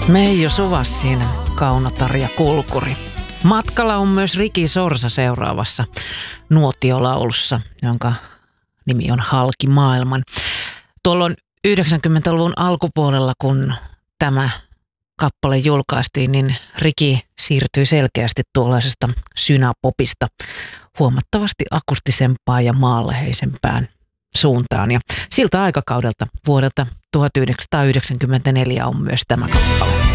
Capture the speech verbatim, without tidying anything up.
Meijo Suvassin Kauno-Tarja Kulkuri. Matkalla on myös Riki Sorsa seuraavassa nuotiolaulussa, jonka nimi on Halki maailman. Tuolloin yhdeksänkymmentäluvun alkupuolella, kun tämä kappale julkaistiin, niin Riki siirtyi selkeästi tuollaisesta synapopista huomattavasti akustisempaan ja maanläheisempään suuntaan. Ja siltä aikakaudelta vuodelta tuhatyhdeksänsataayhdeksänkymmentäneljä on myös tämä kappale.